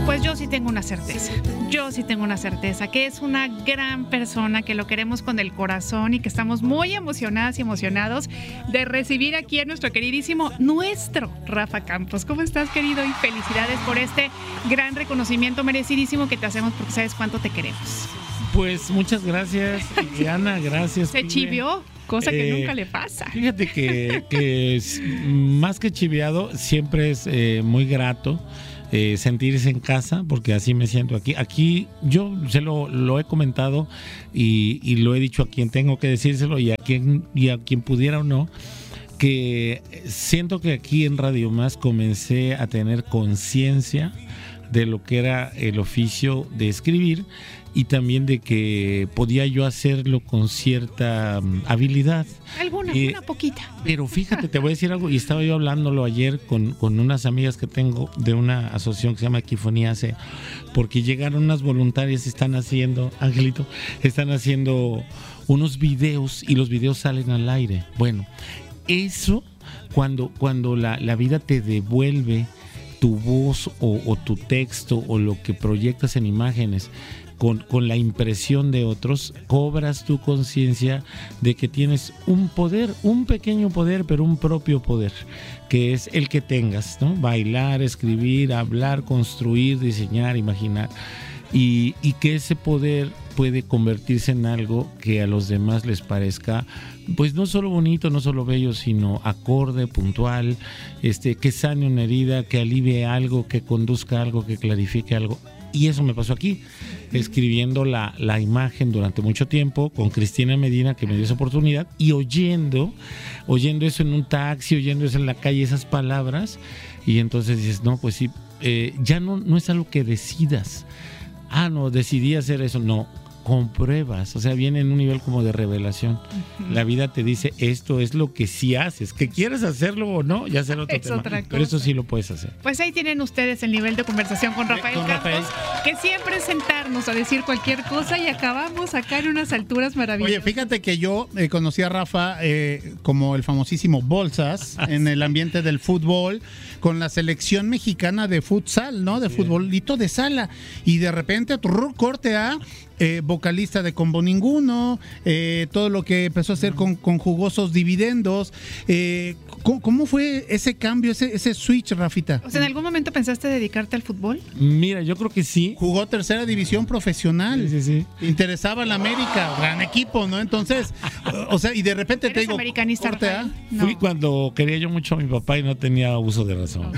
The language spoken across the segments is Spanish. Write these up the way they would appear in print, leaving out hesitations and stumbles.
Pues yo sí tengo una certeza, que es una gran persona, que lo queremos con el corazón y que estamos muy emocionadas y emocionados de recibir aquí a nuestro queridísimo, nuestro Rafa Campos. ¿Cómo estás, querido? Y felicidades por este gran reconocimiento merecidísimo que te hacemos, porque sabes cuánto te queremos. Pues muchas gracias, Ana, gracias. Se chivió, cosa que nunca le pasa. Fíjate que más que chiviado, siempre es muy grato sentirse en casa, porque así me siento aquí. Aquí yo se lo he comentado y lo he dicho a quien tengo que decírselo y a quien pudiera o no, que siento que aquí en Radio Más comencé a tener conciencia de lo que era el oficio de escribir y también de que podía yo hacerlo con cierta habilidad. Una poquita. Pero fíjate, te voy a decir algo, y estaba yo hablándolo ayer con unas amigas que tengo de una asociación que se llama Equifonía C, porque llegaron unas voluntarias y están haciendo unos videos y los videos salen al aire. Bueno, eso cuando la vida te devuelve tu voz o tu texto o lo que proyectas en imágenes con la impresión de otros, cobras tu conciencia de que tienes un poder, un pequeño poder, pero un propio poder, que es el que tengas, ¿no? Bailar, escribir, hablar, construir, diseñar, imaginar, y que ese poder puede convertirse en algo que a los demás les parezca, pues no solo bonito, no solo bello, sino acorde, puntual, que sane una herida, que alivie algo, que conduzca algo, que clarifique algo. Y eso me pasó aquí, escribiendo la imagen durante mucho tiempo con Cristina Medina, que me dio esa oportunidad, y oyendo eso en un taxi, oyendo eso en la calle, esas palabras, y entonces dices, no, pues sí, ya no es algo que decidas. No, decidí hacer eso, no, compruebas, o sea, viene en un nivel como de revelación. Uh-huh. La vida te dice, esto es lo que sí haces, que quieres hacerlo o no, ya será otro tema, pero eso sí lo puedes hacer. Pues ahí tienen ustedes el nivel de conversación con Rafael Campos, que siempre es sentarnos a decir cualquier cosa y acabamos acá en unas alturas maravillosas. Oye, fíjate que yo conocí a Rafa como el famosísimo Bolsas en el ambiente del fútbol, con la selección mexicana de futsal, ¿no? De futbolito de sala, y de repente corte a vocalista de Combo Ninguno, todo lo que empezó a hacer con Jugosos Dividendos. ¿Cómo fue ese cambio, ese switch, Rafita? O sea, ¿en algún momento pensaste dedicarte al fútbol? Mira, yo creo que sí. Jugó tercera división profesional. Sí. Interesaba la América, gran equipo, ¿no? Entonces, o sea, y de repente te digo, americanista, no. Fui cuando quería yo mucho a mi papá y no tenía uso de razón.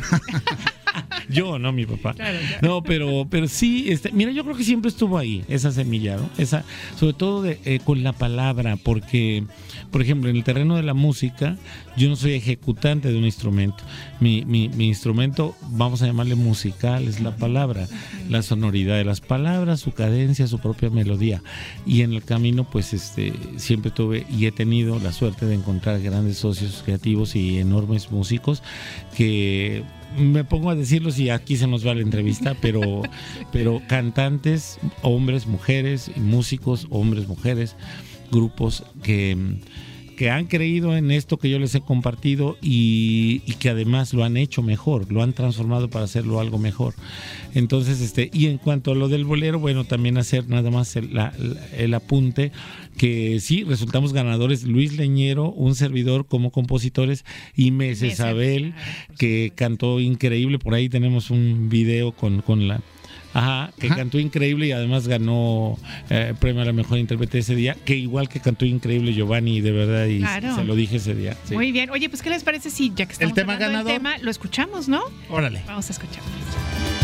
Yo, no mi papá. Claro. No, pero sí, mira, yo creo que siempre estuvo ahí esa semilla, ¿no? Esa, sobre todo con la palabra, porque, por ejemplo, en el terreno de la música, yo no soy ejecutante de un instrumento. Mi instrumento, vamos a llamarle musical, es la palabra, la sonoridad de las palabras, su cadencia, su propia melodía. Y en el camino, pues, siempre tuve y he tenido la suerte de encontrar grandes socios creativos y enormes músicos que me pongo a decirlos y aquí se nos va la entrevista, pero cantantes, hombres, mujeres, músicos, hombres, mujeres, grupos que han creído en esto que yo les he compartido y que además lo han hecho mejor, lo han transformado para hacerlo algo mejor. Entonces, y en cuanto a lo del bolero, bueno, también hacer nada más el apunte que sí, resultamos ganadores, Luis Leñero, un servidor como compositores, y Mesesabel, que cantó increíble, por ahí tenemos un video con la... que cantó increíble y además ganó premio a la mejor intérprete ese día, que igual que cantó increíble Giovanni, de verdad, y claro, se lo dije ese día. Sí. Muy bien. Oye, pues ¿qué les parece si ya que estamos el tema ganador, del tema, lo escuchamos, ¿no? Órale. Vamos a escucharlo.